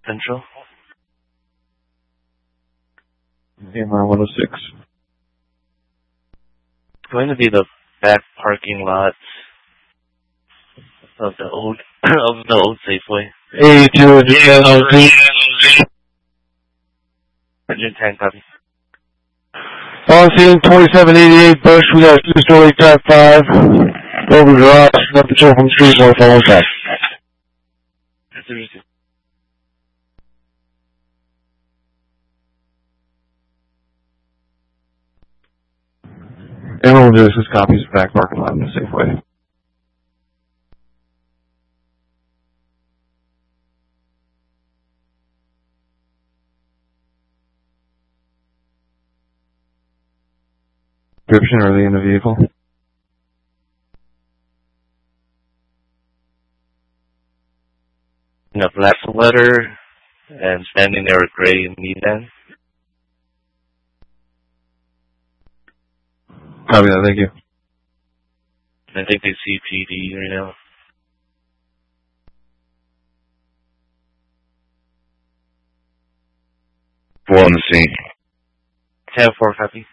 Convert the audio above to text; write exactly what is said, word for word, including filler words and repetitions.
Central. A M R one oh six. It's going to be the back parking lot of the old of the old Safeway. eighty-two, Engine ten copy. On scene twenty-seven eighty-eight Bush, we got a two-story type five. Over garage, nothing show from the street, one follow back. Everyone just has copies of back parking lot in the Safeway. Description, are they in the vehicle? In a black sweater and standing there with gray minivan. Copy that, thank you. I think they C P D right now. Four on the scene. ten four copy.